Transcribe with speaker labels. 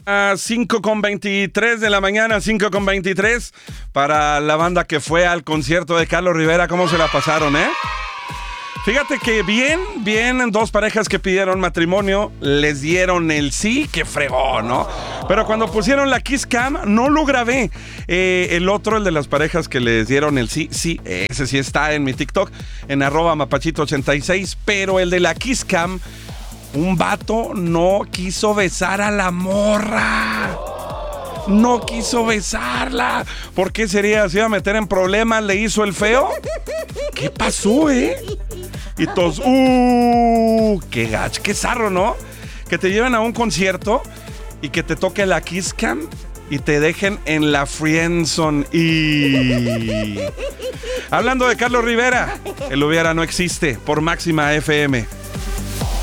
Speaker 1: 5:23 de la mañana, 5:23 para la banda que fue al concierto de Carlos Rivera. ¿Cómo se la pasaron, Fíjate que bien, dos parejas que pidieron matrimonio les dieron el sí, que fregó, ¿no? Pero cuando pusieron la Kiss Cam, no lo grabé. El otro, el de las parejas que les dieron el sí, ese sí está en mi TikTok, en @mapachito86, pero el de la Kiss Cam, un vato no quiso besar a la morra. No quiso besarla. ¿Por qué sería? ¿Se iba a meter en problemas? ¿Le hizo el feo? ¿Qué pasó, Y todos, qué gacho, qué zarro, ¿no? Que te lleven a un concierto y que te toque la Kiss Cam y te dejen en la friendzone. Y hablando de Carlos Rivera, el hubiera no existe por Máxima FM.